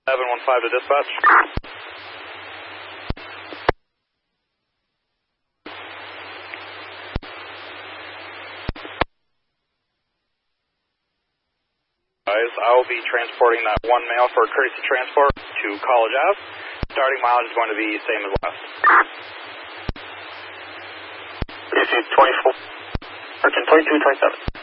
715 to dispatch. I will be transporting that one mail for courtesy transport to College Ave. Starting mileage is going to be same as last. Issue 24, 2227.